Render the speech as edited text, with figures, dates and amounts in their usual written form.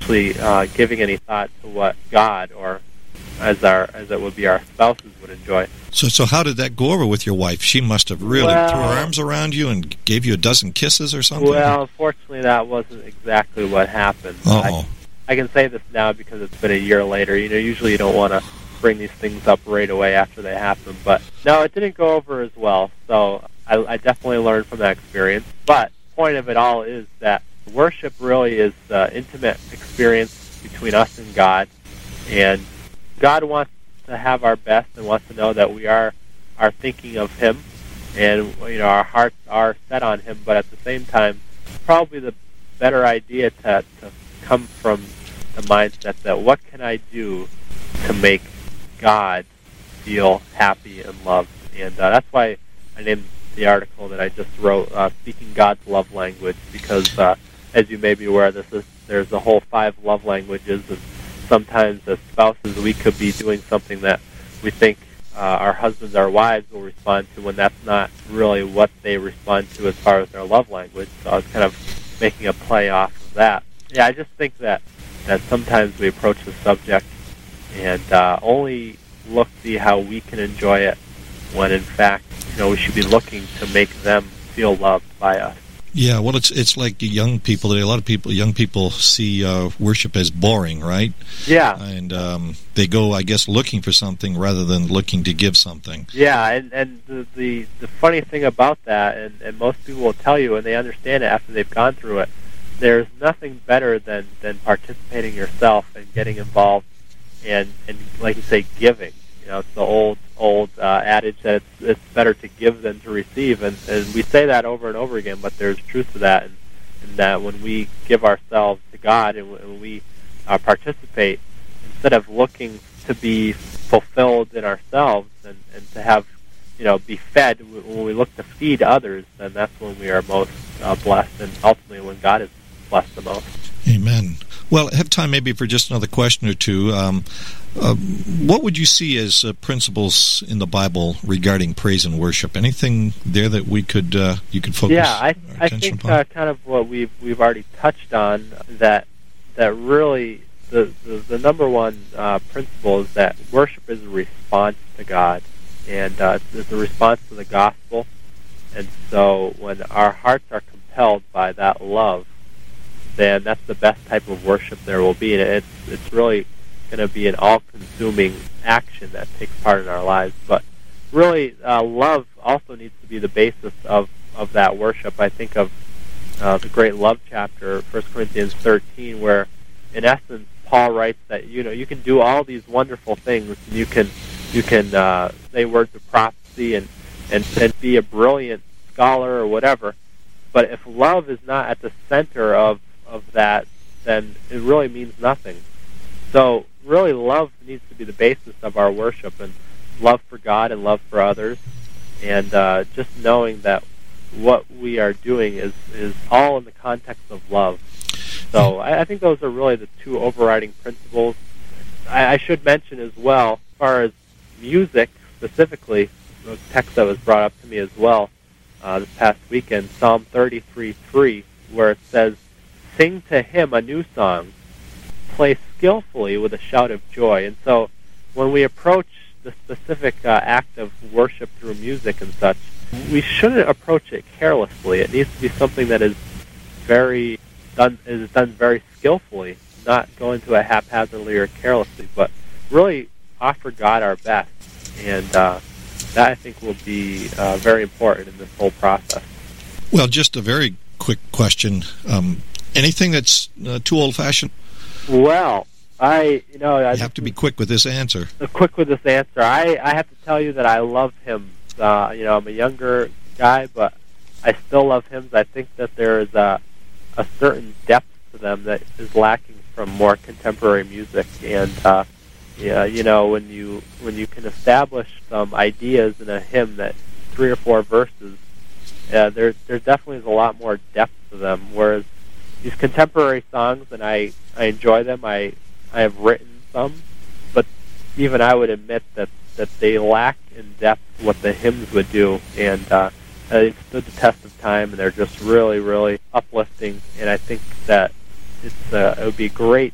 actually giving any thought to what God, or as it would be our spouses, would enjoy. So how did that go over with your wife? She must have really threw her arms around you and gave you a dozen kisses or something? Well, unfortunately, that wasn't exactly what happened. I can say this now because it's been a year later. Usually you don't want to bring these things up right away after they happen. But no, it didn't go over as well. So I definitely learned from that experience. But the point of it all is that worship really is the intimate experience between us and God. And God wants to have our best and wants to know that we are thinking of Him, and our hearts are set on Him. But at the same time, probably the better idea to come from the mindset that what can I do to make God feel happy and loved. And that's why I named the article that I just wrote, Speaking God's Love Language, because as you may be aware, there's the whole 5 love languages, and sometimes as spouses we could be doing something that we think our husbands, our wives will respond to, when that's not really what they respond to as far as their love language. So I was kind of making a play off of that. Yeah, I just think that sometimes we approach the subject and only see how we can enjoy it, when in fact, we should be looking to make them feel loved by us. Yeah, well, it's like young people today. A lot of young people see worship as boring, right? Yeah. And they go, I guess, looking for something rather than looking to give something. Yeah, and the funny thing about that, and most people will tell you, and they understand it after they've gone through it, there's nothing better than participating yourself and getting involved and like you say, giving. It's the old adage that it's better to give than to receive, and we say that over and over again, but there's truth to that, and that when we give ourselves to God and when we participate, instead of looking to be fulfilled in ourselves and to have, be fed, when we look to feed others, then that's when we are most blessed, and ultimately when God is blessed the most. Amen. Well, I have time maybe for just another question or two. What would you see as principles in the Bible regarding praise and worship? Anything there that you could focus? Yeah, I think kind of what we've already touched on, that really the number one principle is that worship is a response to God, and it's a response to the gospel. And so when our hearts are compelled by that love, then that's the best type of worship there will be. And it's really going to be an all-consuming action that takes part in our lives. But really, love also needs to be the basis of that worship. I think of the great love chapter, 1 Corinthians 13, where, in essence, Paul writes that you can do all these wonderful things. You can say words of prophecy and be a brilliant scholar or whatever. But if love is not at the center of that, then it really means nothing. So really, love needs to be the basis of our worship, and love for God and love for others, and just knowing that what we are doing is all in the context of love. So I think those are really the two overriding principles. I should mention as well, as far as music specifically, the text that was brought up to me as well this past weekend, Psalm 33:3, where it says, "Sing to Him a new song, play skillfully with a shout of joy." And so when we approach the specific act of worship through music and such, we shouldn't approach it carelessly. It needs to be something that is done very skillfully, not go into it haphazardly or carelessly, but really offer God our best. And that, I think, will be very important in this whole process. Well, just a very quick question. Anything that's too old-fashioned? Well, I you have to be quick with this answer. I have to tell you that I love hymns. I'm a younger guy, but I still love hymns. I think that there is a certain depth to them that is lacking from more contemporary music. And when you can establish some ideas in a hymn that 3 or 4 verses, there definitely is a lot more depth to them. Whereas these contemporary songs, and I enjoy them. I have written some, but even I would admit that they lack in depth what the hymns would do, and they've stood the test of time, and they're just really, really uplifting. And I think that it would be great